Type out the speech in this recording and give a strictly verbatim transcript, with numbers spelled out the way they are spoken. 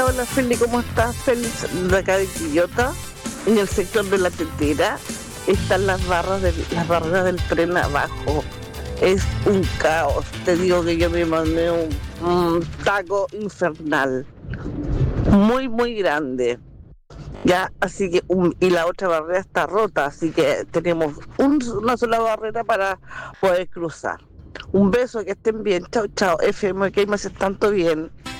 hola Feli, ¿cómo estás? Félix, de acá de Quillota, en el sector de la tetera, están las barras del, las barreras del tren abajo. Es un caos, te digo que yo me mandé un, un taco infernal, muy muy grande. Ya, así que, un- y la otra barrera está rota, así que tenemos un- una sola barrera para poder cruzar. Un beso, que estén bien, chao, chao, F M, que me haces tanto bien.